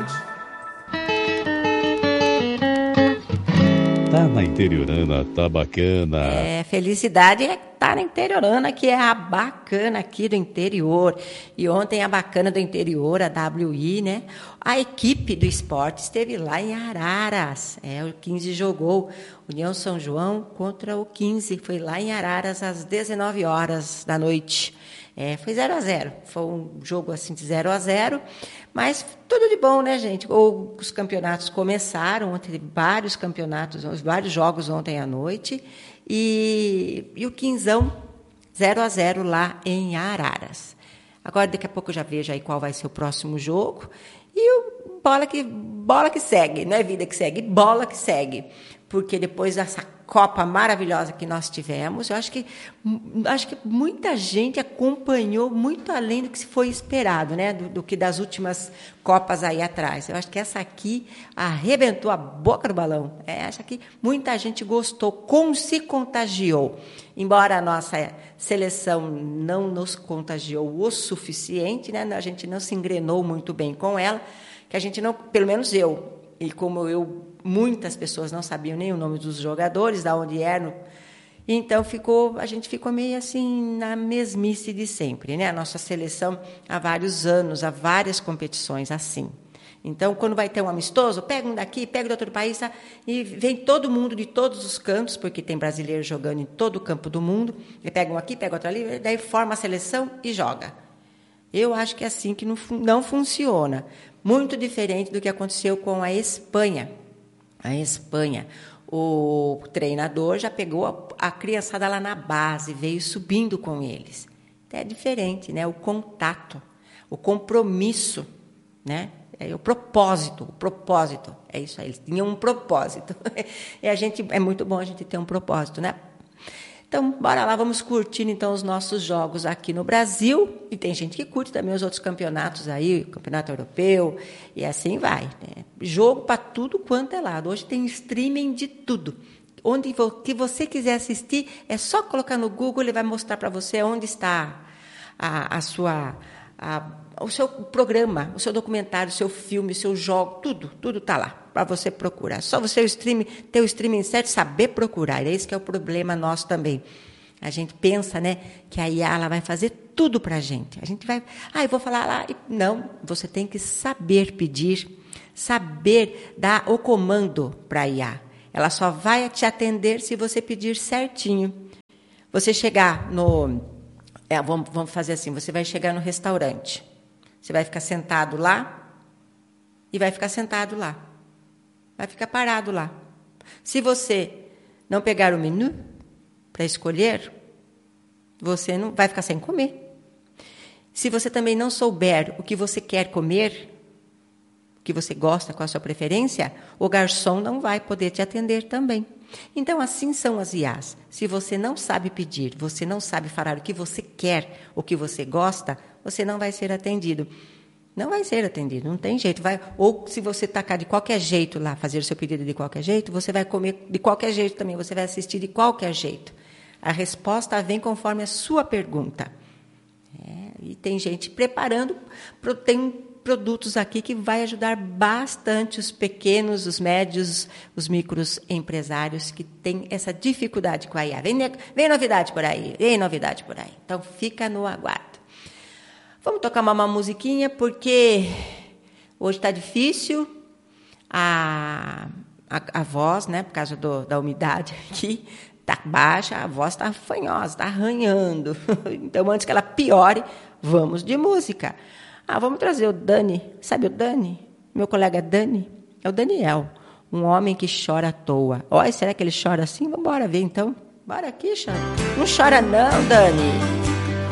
cidade. Tá na Interiorana, tá bacana. Felicidade é estar na Interiorana, que é a bacana aqui do interior. E ontem a bacana do interior, a WI, né? A equipe do esporte esteve lá em Araras. O 15 jogou União São João contra o 15. Foi lá em Araras às 19 horas da noite. Foi 0-0. Foi um jogo assim de 0-0. Mas tudo de bom, né, gente? Os campeonatos começaram, ontem vários campeonatos, vários jogos ontem à noite. E o quinzão 0-0 lá em Araras. Agora, daqui a pouco eu já vejo aí qual vai ser o próximo jogo. E o bola que segue, não é vida que segue, bola que segue. Porque depois dessa Copa maravilhosa que nós tivemos, eu acho que muita gente acompanhou muito além do que se foi esperado, né? Do que das últimas Copas aí atrás. Eu acho que essa aqui arrebentou a boca do balão. Essa aqui muita gente gostou, se contagiou. Embora a nossa seleção não nos contagiou o suficiente, né? A gente não se engrenou muito bem com ela, que a gente não, pelo menos eu, e como muitas pessoas não sabiam nem o nome dos jogadores, de onde eram. Então, a gente ficou meio assim na mesmice de sempre, né? A nossa seleção, há vários anos, há várias competições assim. Então, quando vai ter um amistoso, pega um daqui, pega do outro país, tá? E vem todo mundo de todos os cantos, porque tem brasileiros jogando em todo o campo do mundo, e pega um aqui, pega outro ali, daí forma a seleção e joga. Eu acho que é assim que não funciona. Muito diferente do que aconteceu com a Espanha. A Espanha, o treinador já pegou a criançada lá na base, veio subindo com eles. É diferente, né? O contato, o compromisso, né? O propósito, é isso aí. Eles tinham um propósito. É muito bom a gente ter um propósito, né? Então, bora lá, vamos curtindo então os nossos jogos aqui no Brasil. E tem gente que curte também os outros campeonatos aí, o campeonato europeu, e assim vai, né? Jogo para tudo quanto é lado. Hoje tem streaming de tudo. Onde que você quiser assistir, é só colocar no Google, ele vai mostrar para você onde está o seu programa, o seu documentário, o seu filme, o seu jogo, tudo está lá para você procurar. Só você ter o streaming certo, saber procurar. É esse que é o problema nosso também. A gente pensa, né, que a IA ela vai fazer tudo para a gente. A gente vai, eu vou falar lá. Não, você tem que saber pedir, saber dar o comando para a IA. Ela só vai te atender se você pedir certinho. Você chegar vamos fazer assim, você vai chegar no restaurante. Você vai ficar sentado lá e vai ficar sentado lá. Vai ficar parado lá. Se você não pegar o menu para escolher, você não vai ficar sem comer. Se você também não souber o que você quer comer, o que você gosta, qual a sua preferência, o garçom não vai poder te atender também. Então, assim são as IAs. Se você não sabe pedir, você não sabe falar o que você quer, o que você gosta, você não vai ser atendido. Não vai ser atendido, não tem jeito. Ou se você tacar de qualquer jeito lá, fazer o seu pedido de qualquer jeito, você vai comer de qualquer jeito também, você vai assistir de qualquer jeito. A resposta vem conforme a sua pergunta. E tem gente preparando, tem produtos aqui que vai ajudar bastante os pequenos, os médios, os micros empresários que têm essa dificuldade com a IA. Vem novidade por aí, Então, fica no aguardo. Vamos tocar uma musiquinha, porque hoje está difícil a voz, né, por causa da umidade aqui, está baixa, a voz está fanhosa, está arranhando. Então, antes que ela piore, vamos de música. Vamos trazer o Dani. Sabe o Dani? Meu colega Dani? É o Daniel, um homem que chora à toa. Olha, será que ele chora assim? Vamos embora ver, então. Bora aqui, chora. Não chora não, Dani.